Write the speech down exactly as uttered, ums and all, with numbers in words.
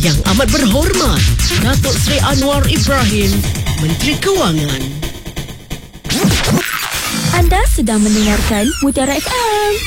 Yang amat berhormat Datuk Seri Anwar Ibrahim, Menteri Kewangan. Anda sedang mendengarkan Mutiara F M.